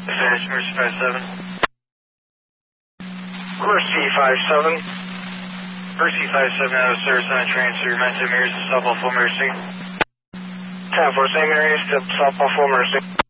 Mercy 57. Mercy 57. Mercy 57 out of service on a transfer. Mental Mirrors to South Buffalo Mercy. 10-4 St. Mary's to South Buffalo Mercy.